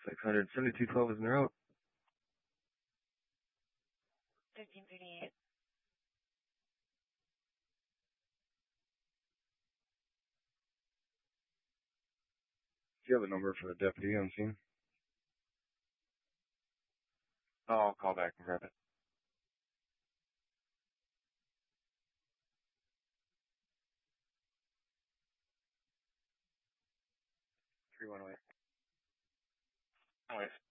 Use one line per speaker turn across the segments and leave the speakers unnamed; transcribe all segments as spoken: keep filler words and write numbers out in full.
six hundred seventy-two twelve is in route.
fifteen thirty-eight.
Do you have a number for the deputy on scene?
No, I'll call back and grab it.
three one oh eight.
All right.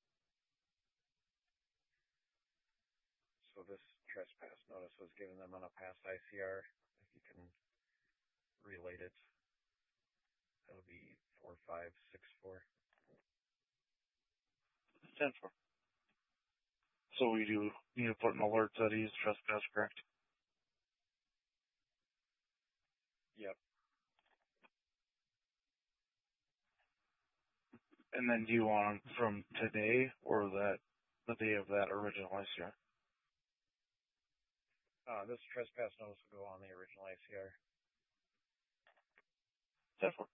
So this trespass notice was given them on a past I C R. If you can relate it, that'll be four five six four.
ten four. So we do need to put an alert that he's trespass, correct?
Yep.
And then do you want him from today or that the day of that original I C R?
Uh, this trespass notice will go on the original I C R.
ten four.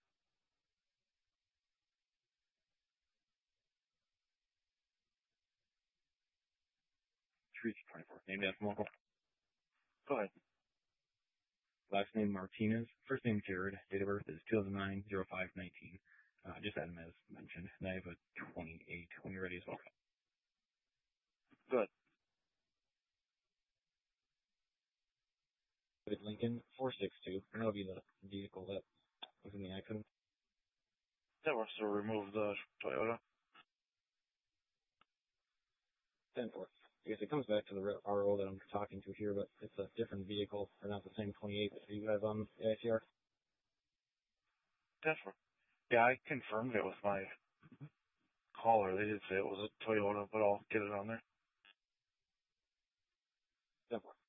Streets twenty-four. Named after local.
Go ahead.
Last name Martinez. First name Jared. Date of birth is two thousand nine oh five nineteen. Uh, just had him as mentioned. And I have a twenty-eight when you're ready as well.
Good.
Lincoln four six two. And that'll be the vehicle that was in the accident.
That works to remove the Toyota.
ten four. I guess it comes back to the R O that I'm talking to here, but it's a different vehicle, or not the same twenty-eight that you have on the I C R.
ten four. Yeah, I confirmed it with my caller. They did say it was a Toyota, but I'll get it on there.
ten four.